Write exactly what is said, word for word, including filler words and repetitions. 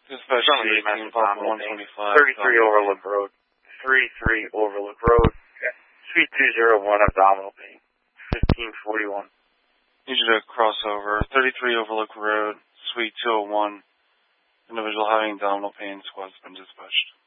Dispatch Somebody eighteen, mentioned Papa abdominal one pain. twenty-five. thirty-three Overlook Road. thirty-three Overlook Road. Suite two oh one, abdominal pain. fifteen forty-one. Need you to cross over. thirty-three Overlook Road, Suite two oh one. Individual having abdominal pain, squad's been dispatched.